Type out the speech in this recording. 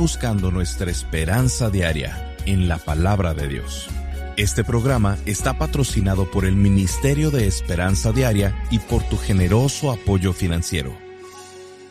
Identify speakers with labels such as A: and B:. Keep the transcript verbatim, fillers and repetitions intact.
A: buscando nuestra esperanza diaria en la palabra de Dios. Este programa está patrocinado por el Ministerio de Esperanza Diaria y por tu generoso apoyo financiero.